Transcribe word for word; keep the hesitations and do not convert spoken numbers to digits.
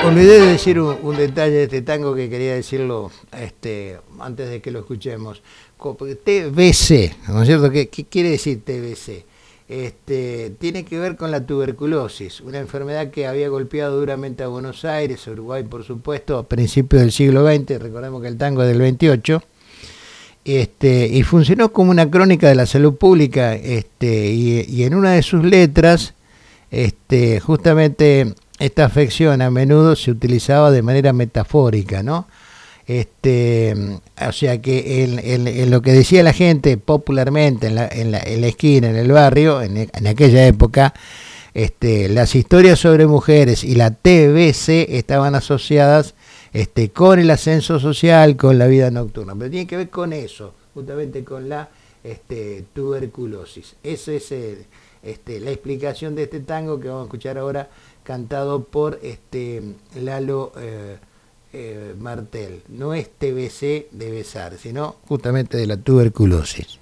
Olvidé de decir un, un detalle de este tango que quería decirlo este, antes de que lo escuchemos. T B C, ¿no es cierto? ¿Qué, qué quiere decir T B C? Este, tiene que ver con la tuberculosis, una enfermedad que había golpeado duramente a Buenos Aires, a Uruguay por supuesto, a principios del siglo veinte, recordemos que el tango es del veintiocho, este, y funcionó como una crónica de la salud pública, este, y, y en una de sus letras, este, justamente esta afección a menudo se utilizaba de manera metafórica, ¿no? Este, o sea que en, en, en lo que decía la gente popularmente en la, en la, en la esquina, en el barrio, en, en aquella época, este, las historias sobre mujeres y la T B C estaban asociadas este, con el ascenso social, con la vida nocturna, pero tiene que ver con eso, justamente con la este, tuberculosis. Esa es el, este, la explicación de este tango que vamos a escuchar ahora, cantado por este, Lalo eh, eh, Martel. No es T B C de besar, sino justamente de la tuberculosis.